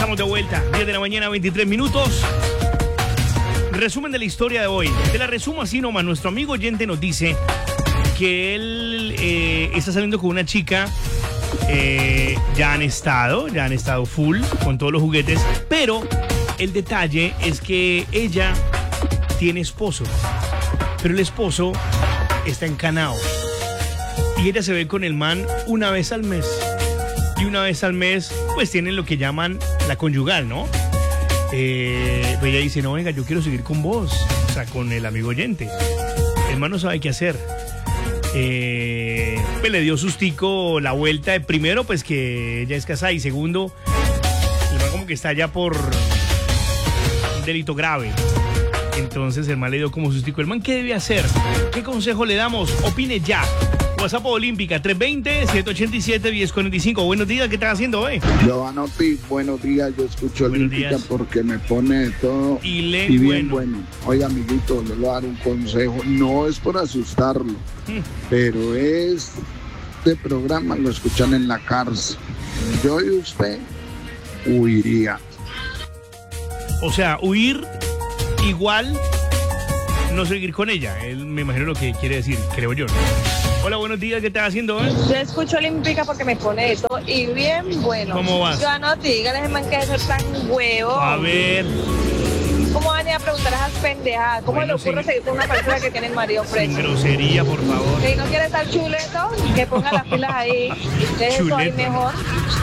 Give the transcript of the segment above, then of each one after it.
Estamos de vuelta, 10 de la mañana, 23 minutos. Resumen de la historia de hoy. Te la resumo así nomás. Nuestro amigo oyente nos dice que él está saliendo con una chica. Ya han estado full con todos los juguetes. Pero el detalle es que ella tiene esposo. Pero el esposo está encanado. Y ella se ve con el man una vez al mes. Y una vez al mes, pues tienen lo que llaman la conyugal, ¿no? Pues ella dice, no, venga, yo quiero seguir con vos. O sea, con el amigo oyente. El man no sabe qué hacer. Pues le dio sustico la vuelta de primero, pues que ella es casada. Y segundo, el man como que está ya por un delito grave. Entonces el man le dio como sustico. ¿El man qué debe hacer? ¿Qué consejo le damos? Opine ya. WhatsApp Olímpica 320-787-1045. Buenos días, ¿qué estás haciendo hoy? Giovanotti, buenos días, yo escucho Olímpica porque me pone de todo y bien bueno. Oiga, amiguito, le voy a dar un consejo, no es por asustarlo, pero este programa lo escuchan en la cárcel. Yo y usted huiría. O sea, huir igual no seguir con ella. Él me imagino lo que quiere decir, creo yo, ¿no? Hola, buenos días, ¿qué estás haciendo hoy? Yo escucho Olímpica porque me pone de todo y bien bueno. ¿Cómo vas? Yo no te digas, ese man que debe ser tan huevo. A ver. ¿Cómo van a ir a preguntar esas pendejadas? ¿Cómo le ocurre seguir con una persona que tiene el marido preso? Sin grosería, por favor. Si no quiere estar chuleto, que ponga las pilas ahí. Deje eso ahí mejor.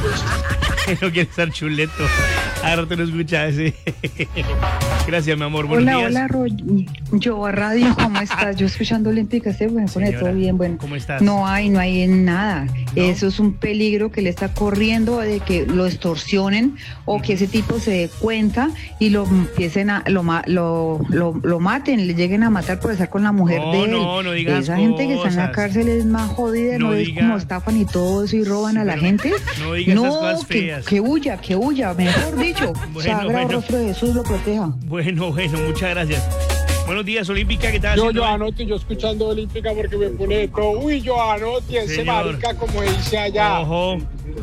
No quiere estar chuleto. Ahora te lo escuchas. Sí. Gracias, mi amor. Buenos días. Hola, yo a radio, ¿cómo estás? Yo escuchando Olímpica, sí, bueno, pone todo bien, bueno. ¿Cómo estás? No hay nada. ¿No? Eso es un peligro que le está corriendo de que lo extorsionen o que ese tipo se dé cuenta y lo empiecen a lo maten, le lleguen a matar por estar con la mujer de él. No digas esa gente que está en la cárcel es más jodida, no es como estafan y todo eso y roban a la gente. No digas esas cosas feas. Que huya, mejor dicho. Sagrado rostro de Jesús lo proteja. Bueno, muchas gracias. Buenos días, Olímpica, ¿qué tal? Yo anoto, yo escuchando Olímpica porque me pone de todo. Uy, yo anoto, ese marica, como dice allá. Ojo.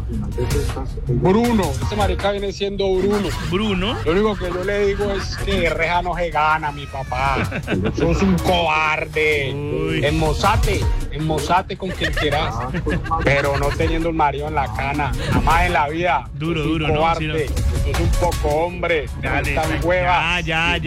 Bruno, ese marica viene siendo Bruno. Lo único que yo le digo es que reja no se gana, mi papá. Sos un cobarde. Emmozate con quien quieras. Pero no teniendo un marido en la cana. Jamás en la vida. Duro, cobarde. No. Sos un poco hombre. Dale. Ya,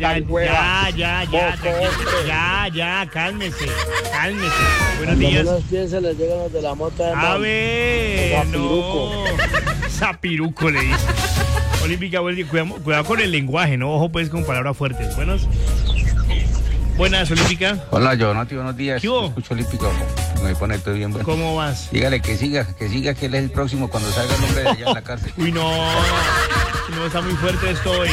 cálmese. Buenos días. Los pies se les llegan los de la mota de A ver, no. Zapiruco le dice. Olímpica, cuidado con el lenguaje, ¿no? Ojo pues con palabras fuertes. Buenas, Olímpica. Hola, Giovanotti, buenos días. ¿Qué hubo? Yo escucho Olímpica, me pone todo bien bueno. ¿Cómo vas? Dígale que siga, que él es el próximo cuando salga el hombre de allá en la cárcel. Uy, no, está muy fuerte esto hoy.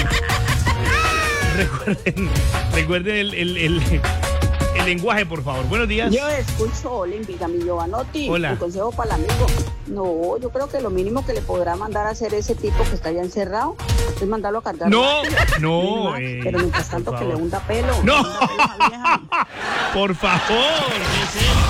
Recuerden el lenguaje, por favor. Buenos días. Yo escucho Olímpica, mi Giovanotti. Hola. Un consejo para el amigo. No, yo creo que lo mínimo que le podrá mandar a hacer ese tipo que está allá encerrado es mandarlo a cargar. No. Pero mientras tanto que le hunda pelo. No. Por favor.